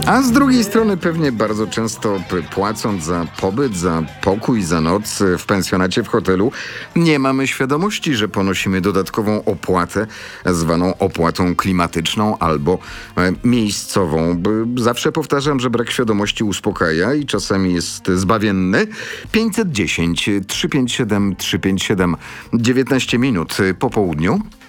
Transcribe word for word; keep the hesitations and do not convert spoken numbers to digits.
A z drugiej strony pewnie bardzo często p- płacąc za pobyt, za pokój, za noc e, w pensjonacie, w hotelu, nie mamy świadomości, że ponosimy dodatkową opłatę, zwaną opłatą klimatyczną albo e, miejscową. B- Zawsze powtarzam, że brak świadomości uspokaja i czasami jest zbawienny. pięćset dziesięć, trzysta pięćdziesiąt siedem, trzysta pięćdziesiąt siedem, dziewiętnaście minut po południu.